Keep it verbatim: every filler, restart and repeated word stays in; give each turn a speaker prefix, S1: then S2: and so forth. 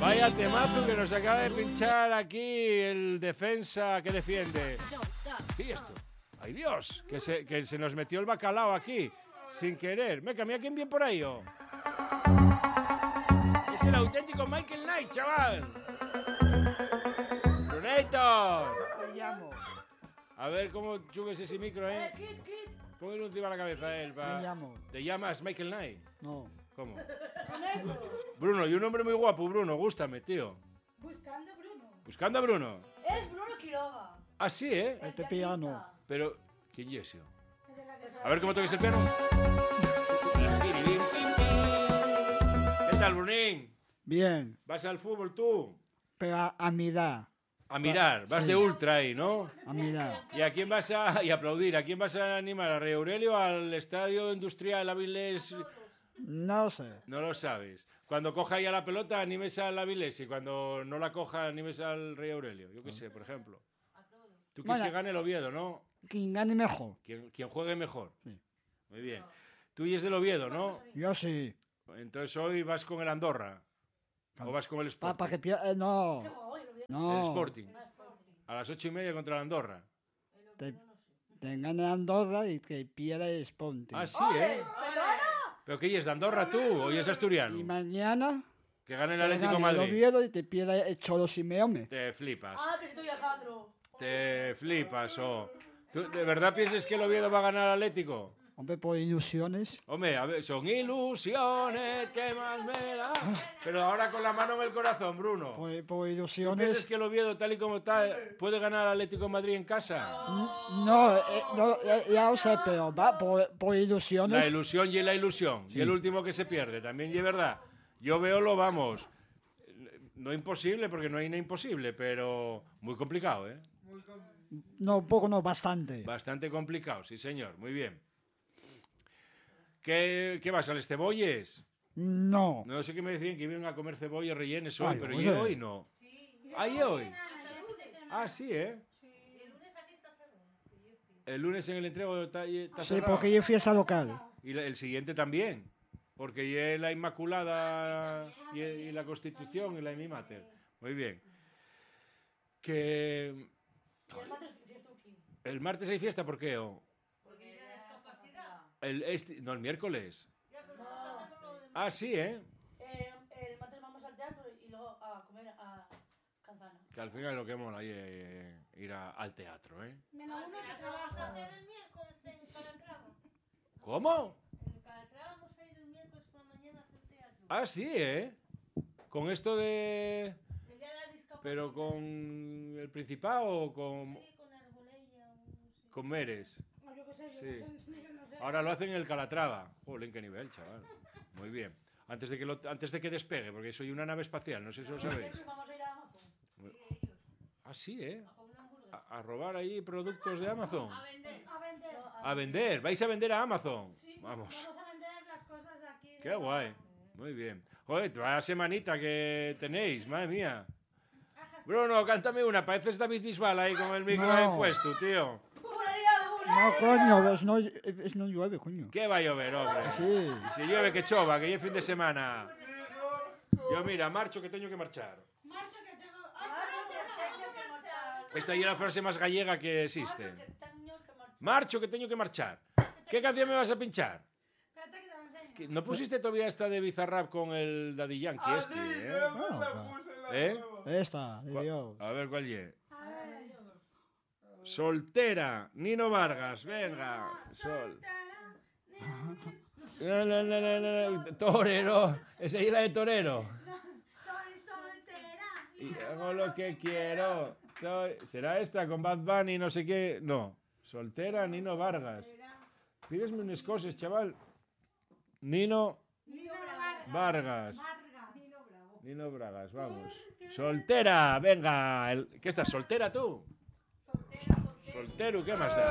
S1: Vaya temazo que nos acaba de pinchar aquí el defensa que defiende. ¿Qué es esto? ¡Ay, Dios! Que se, que se nos metió el bacalao aquí, sin querer. Meca, mira quién viene por ahí, oh. Es el auténtico Michael Knight, chaval. Brunator.
S2: Te llamo.
S1: A ver cómo subes ese micro, ¿eh?
S3: Eh, Kit, Kit.
S1: Póngale encima la cabeza a él. Pa...
S2: Te llamo.
S1: ¿Te llamas Michael Knight?
S2: No.
S1: ¿Cómo?
S3: Bruno.
S1: Bruno, y un hombre muy guapo, Bruno, gústame, tío.
S3: Buscando a Bruno.
S1: Buscando a Bruno.
S3: Es Bruno Quiroga.
S1: Ah, sí, ¿eh?
S2: El te piano.
S1: Pero, ¿quién es eso?
S3: El de la que-
S1: A ver cómo toques el piano. ¿Qué tal, Brunín?
S2: Bien,
S1: ¿Vas al fútbol tú?
S2: pero a, a mirar.
S1: A mirar, vas
S2: Sí.
S1: de ultra ahí, ¿no?
S2: A mirar.
S1: ¿Y a quién vas a y aplaudir? ¿A quién vas a animar? ¿A Rey Aurelio o al Estadio Industrial Avilés?
S2: No sé.
S1: No lo sabes. Cuando coja ya la pelota, animes al Avilés y cuando no la coja, animes al Rey Aurelio. Yo qué sé, por ejemplo. Tú quieres
S2: Bueno.
S1: que gane el Oviedo, ¿no?
S2: Quien gane mejor.
S1: Quien, quien juegue mejor.
S2: Sí.
S1: Muy bien. Tú y es del Oviedo, ¿no?
S2: Yo sí.
S1: Entonces hoy vas con el Andorra. ¿O vas con el Sporting?
S2: Para que pierda. Eh, no.
S3: ¿Qué juego? Yo lo vi.
S2: No.
S1: El Sporting. A las ocho y media contra el Andorra.
S2: Te, te gane Andorra y que pierda el Sporting.
S1: Ah, sí, ¿eh?
S3: ¿Perdona?
S1: ¿Pero qué es de Andorra tú o es asturiano?
S2: Y mañana
S1: Que gane el
S2: te
S1: Atlético de
S2: gane el
S1: Madrid.
S2: Oviedo y te pierda el Cholo Simeone.
S1: Te flipas.
S3: Ah, que estoy Alejandro.
S1: Te flipas, oh. ¿Tú de verdad piensas que el Oviedo va a ganar al Atlético?
S2: Hombre, por ilusiones.
S1: Hombre, a ver, son ilusiones, ¿qué más me da? Pero ahora con la mano en el corazón, Bruno.
S2: Por, por
S1: ¿Tú piensas
S2: ilusiones.
S1: que el Oviedo, tal y como está, puede ganar al Atlético de Madrid en casa?
S2: No, eh, no eh, ya lo sé, pero va por, por
S1: La
S2: ilusiones.
S1: ilusión y la ilusión. Y el último que se pierde, también y es verdad. Yo veo lo vamos. No imposible, porque no hay nada imposible, pero muy complicado, ¿eh?
S2: No, poco, no, bastante.
S1: Bastante complicado, sí, señor. Muy bien. ¿Qué, qué vas, al Estebolles?
S2: No.
S1: No sé qué me decían que iban a comer cebollas rellenas hoy,
S2: Ay,
S1: pero
S2: oye.
S1: yo hoy no. Ah, ¿y hoy? Ah, sí, ¿eh? El lunes en el entrego está, está
S2: Sí,
S1: cerrado.
S2: porque yo fui a esa local.
S1: Y la- el siguiente también. Porque ya es la Inmaculada y, y la Constitución y la Imimater. Muy bien. Que
S3: Y el martes fiestuki.
S1: el martes hay fiesta, ¿por qué? o?
S3: Porque ya es capacidad.
S1: El, este- no, el miércoles.
S3: No.
S1: Ah, sí, ¿eh?
S3: Eh, el martes vamos al teatro y luego a comer a Canzana.
S1: Que al final lo que mola ahí es ir a- al teatro, ¿eh?
S3: Menos uno que trabaja.
S4: hacer el miércoles en Calatrava.
S1: ¿Cómo?
S4: En Calatrava vamos a ir el miércoles por la mañana a hacer teatro.
S1: Ah, sí, ¿eh? Con esto de...
S4: El día de la discapacidad.
S1: ¿Pero con el Principado o con,
S4: Sí, con Arbolella. o no sé.
S1: con Meres?
S3: No, yo qué sé, yo
S1: Sí.
S3: no sé, yo no sé.
S1: Ahora lo hacen en el Calatrava. Jolín, qué nivel, chaval. Muy bien. Antes de que, lo- antes de que despegue, porque soy una nave espacial, no sé si lo sabéis.
S3: Vamos a ir a Amazon.
S1: Ah, sí, ¿eh?
S4: A comer una hamburguesa.
S1: A, a robar ahí productos de Amazon.
S4: A vender.
S3: A vender.
S1: A vender. ¿Vais a vender a Amazon?
S3: Sí,
S1: Vamos.
S3: Vamos a vender las cosas de aquí.
S1: Qué guay. Muy bien. Joder, vaya semanita que tenéis, madre mía. Bruno, cántame una. Pareces David Bisbal ahí con el micro
S2: No.
S1: ahí puesto, tío.
S2: No, coño, es no, es no llueve, coño.
S1: ¿Qué va a llover, hombre?
S2: Sí.
S1: Si llueve, que chova, que ya es fin de semana. Yo, mira, marcho que tengo que marchar. Esta es la frase más gallega que existe. Marcho que tengo que marchar. ¿Qué canción me vas a pinchar? ¿Que ¿No pusiste todavía esta de Bizarrap con el Daddy Yankee este, eh?
S2: Ah,
S1: ¿Eh?
S2: esta, de Dios.
S1: A ver cuál es. Soltera, Nino Vargas, venga. Sol. No, no, no, no, no, no. Torero, esa es la de Torero.
S3: Soy soltera.
S1: Y hago lo que quiero. Soy... ¿Será esta con Bad Bunny no sé qué? No. Soltera, Nino Vargas. Pídesme unas cosas, chaval. Nino Vargas. Nino Vargas, vamos. Soltera, venga. El... ¿Qué estás, soltera tú? Soltero, ¿qué más da?